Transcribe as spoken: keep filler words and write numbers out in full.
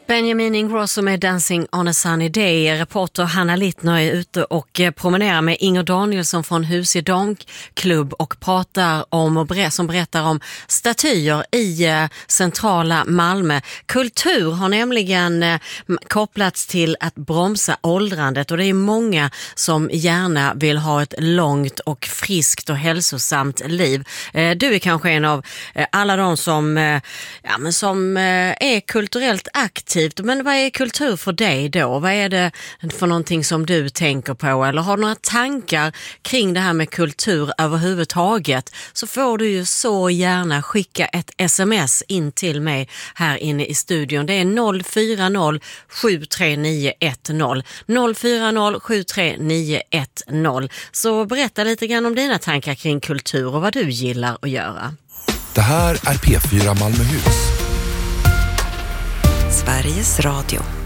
Benjamin Ingrosso med Dancing on a sunny day. Reporter Hanna Littner är ute och promenerar med Inger Danielsson från Husie Damklubb och pratar om och ber- som berättar om statyer i eh, centrala Malmö. Kultur har nämligen eh, kopplats till att bromsa åldrandet, och det är många som gärna vill ha ett långt och friskt och hälsosamt liv. Eh, du är kanske en av eh, alla de som, eh, ja, men som eh, är kulturellt aktiv. Men vad är kultur för dig då? Vad är det för någonting som du tänker på? Eller har du några tankar kring det här med kultur överhuvudtaget? Så får du ju så gärna skicka ett sms in till mig här inne i studion. Det är noll fyra noll sju tre nio ett noll. noll fyra noll sju tre nio ett noll. Så berätta lite grann om dina tankar kring kultur och vad du gillar att göra. Det här är P fyra Malmöhus. Sveriges Radio.